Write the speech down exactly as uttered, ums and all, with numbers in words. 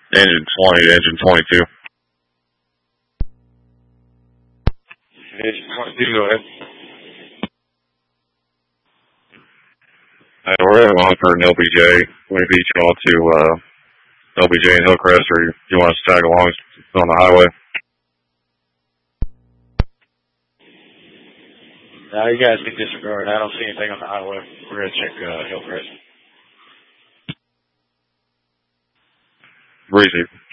Engine twenty to engine twenty-two. Engine twenty-two, go ahead. Hey, we're at Longford and L B J. We beat y'all to uh, L B J and Hillcrest, or you, you want us to tag along on the highway? No, you guys can disregard. I don't see anything on the highway. We're going to check uh, Hillcrest. Breezy.